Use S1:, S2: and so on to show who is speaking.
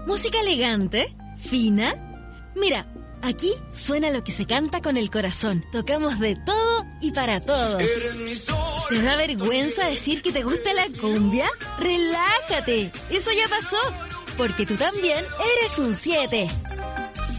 S1: Música elegante, fina. Mira, aquí suena lo que se canta con el corazón. Tocamos de todo y para todos. ¿Te da vergüenza decir que te gusta la cumbia? ¡Relájate! Eso ya pasó, porque tú también eres un 7.